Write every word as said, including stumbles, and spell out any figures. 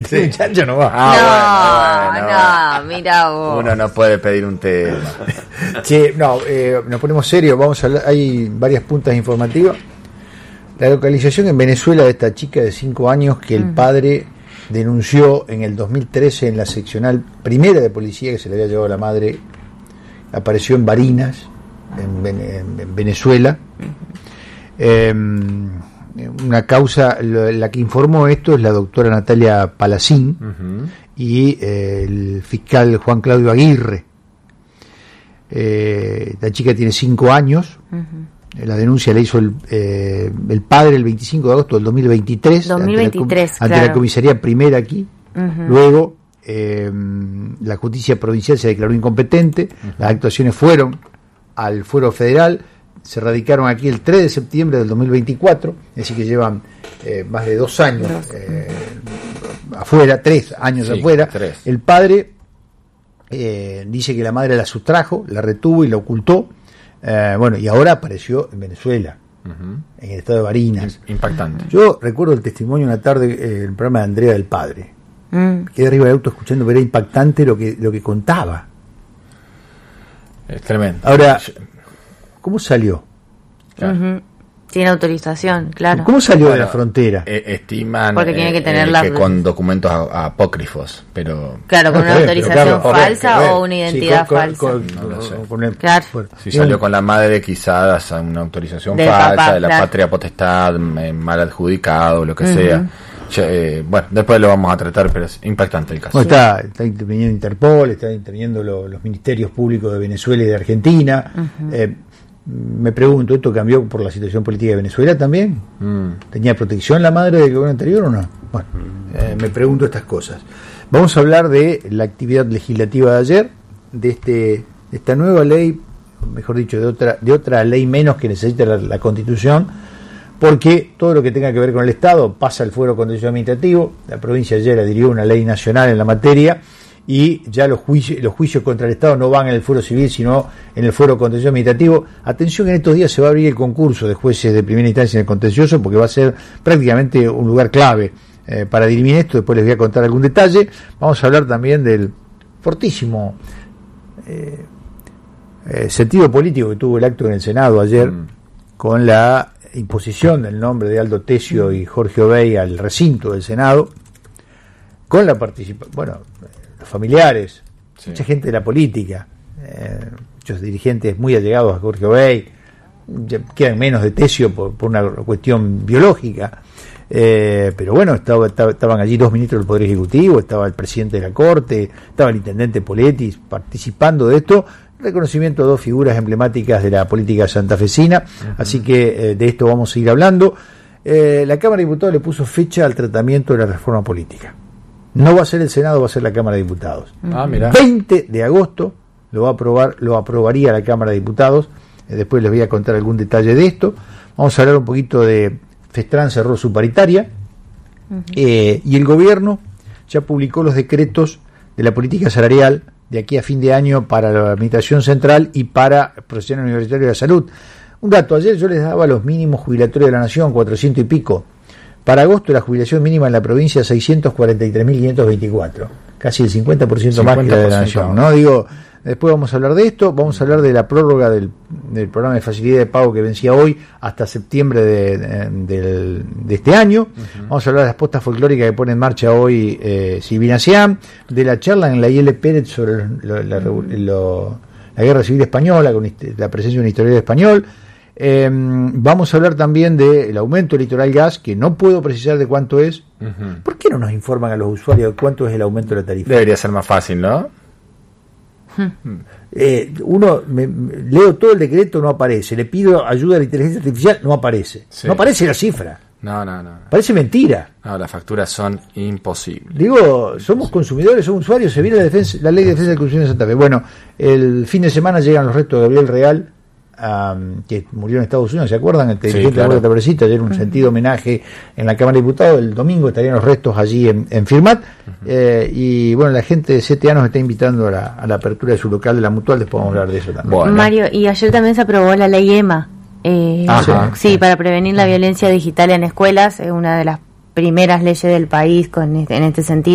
Sí. El muchacho no va. Ah, no, bueno, bueno, mira vos. Uno no puede pedir un tema. Che, no, eh, nos ponemos serios, vamos a hablar, hay varias puntas informativas. La localización en Venezuela de esta chica de cinco años que el uh-huh. padre denunció en el dos mil trece en la seccional primera de policía que se le había llevado a la madre, apareció en Barinas, en, en, en Venezuela. Uh-huh. Eh, una causa, la que informó esto es la doctora Natalia Palacín uh-huh. y eh, el fiscal Juan Claudio Aguirre. Eh, la chica tiene cinco años. Uh-huh. La denuncia la hizo el, eh, el padre el veinticinco de agosto del dos mil veintitrés, dos mil veintitrés ante, la, claro. ante la comisaría primera aquí. Uh-huh. Luego eh, la justicia provincial se declaró incompetente. Uh-huh. Las actuaciones fueron al fuero federal, se radicaron aquí el tres de septiembre del dos mil veinticuatro, es decir que llevan eh, más de dos años eh, afuera, tres años sí, afuera. Tres. El padre eh, dice que la madre la sustrajo, la retuvo y la ocultó. Eh, bueno, y ahora apareció en Venezuela, uh-huh. en el estado de Barinas. Impactante. Yo recuerdo el testimonio una tarde en eh, el programa de Andrea del Padre. Mm. Quedé arriba del auto escuchando, pero era impactante lo que lo que contaba. Es tremendo. Ahora, ¿cómo salió? Claro. Uh-huh. Tiene autorización, claro. ¿Cómo salió bueno, de la frontera? Eh, estiman porque tiene que tener eh, la... que con documentos a, apócrifos, pero... Claro, con no, una pero, autorización claro, falsa ver, o una identidad sí, con, falsa. Con, no lo sé. Con el, claro. Bueno, si salió con la madre, quizás una autorización de falsa, papá, de la claro. patria potestad, mal adjudicado, lo que uh-huh. sea. Yo, eh, bueno, después lo vamos a tratar, pero es impactante el caso. Bueno, está, está interviniendo Interpol, está interviniendo lo, los ministerios públicos de Venezuela y de Argentina. Uh-huh. Eh, me pregunto, ¿esto cambió por la situación política de Venezuela también? Mm. ¿Tenía protección la madre del gobierno anterior o no? Bueno, eh, me pregunto estas cosas. Vamos a hablar de la actividad legislativa de ayer, de este de esta nueva ley, mejor dicho, de otra de otra ley menos que necesita la, la Constitución, porque todo lo que tenga que ver con el Estado pasa al fuero contencioso administrativo. La provincia ayer adhirió una ley nacional en la materia y ya los juicios, los juicios contra el Estado no van en el fuero civil, sino en el fuero contencioso administrativo. Atención, en estos días se va a abrir el concurso de jueces de primera instancia en el contencioso, porque va a ser prácticamente un lugar clave eh, para dirimir esto. Después les voy a contar algún detalle. Vamos a hablar también del fortísimo eh, eh, sentido político que tuvo el acto en el Senado ayer, mm. con la imposición del nombre de Aldo Tesio mm. y Jorge Obey al recinto del Senado, con la participación, bueno, familiares, sí. mucha gente de la política, eh, muchos dirigentes muy allegados a Jorge Obey, quedan menos de Tesio por, por una cuestión biológica, eh, pero bueno, estaba, estaba, estaban allí dos ministros del Poder Ejecutivo, estaba el presidente de la Corte, estaba el intendente Poletis participando de esto, reconocimiento a dos figuras emblemáticas de la política santafesina, uh-huh. así que eh, de esto vamos a seguir hablando. Eh, la Cámara de Diputados le puso fecha al tratamiento de la reforma política. No va a ser el Senado, va a ser la Cámara de Diputados. Ah, mira. veinte de agosto lo va a aprobar, lo aprobaría la Cámara de Diputados. Eh, después les voy a contar algún detalle de esto. Vamos a hablar un poquito de Festrán cerró su paritaria. Uh-huh. Eh, y el gobierno ya publicó los decretos de la política salarial de aquí a fin de año para la Administración Central y para Profesionales Universitarios de la Salud. Un dato, ayer yo les daba los mínimos jubilatorios de la Nación, cuatrocientos y pico. Para agosto la jubilación mínima en la provincia seiscientos cuarenta y tres mil quinientos veinticuatro, casi el cincuenta por ciento más que la de la Nación, ¿no? Digo, después vamos a hablar de esto, vamos a hablar de la prórroga del, del programa de facilidad de pago que vencía hoy hasta septiembre de, de, de, de este año. Uh-huh. Vamos a hablar de las postas folclóricas que pone en marcha hoy eh, Silvina Siam, de la charla en la I L Pérez sobre lo, la, lo, la guerra civil española, con la presencia de un historiador español. Eh, vamos a hablar también del aumento del litoral gas, que no puedo precisar de cuánto es. Uh-huh. ¿Por qué no nos informan a los usuarios de cuánto es el aumento de la tarifa? Debería ser más fácil, ¿no? Eh, uno me, me, leo todo el decreto, no aparece. Le pido ayuda a la inteligencia artificial, no aparece. Sí. No aparece la cifra. No, no, no. Parece mentira. No, las facturas son imposibles. Digo, somos consumidores, somos usuarios. Se viene la, defensa, la ley de defensa del consumidor de Santa Fe. Bueno, el fin de semana llegan los restos de Gabriel Real, Um, que murió en Estados Unidos, ¿se acuerdan? El dirigente sí, claro. de la Tabrecita, ayer un uh-huh. sentido homenaje en la Cámara de Diputados. El domingo estarían los restos allí en, en Firmat. Uh-huh. eh, y bueno, la gente de C T A nos está invitando a la, a la apertura de su local de la Mutual. Después vamos a hablar de eso también. Bueno. Mario, y ayer también se aprobó la ley EMA. Eh, sí, sí, para prevenir la violencia digital en escuelas. Es una de las primeras leyes del país con, en este sentido.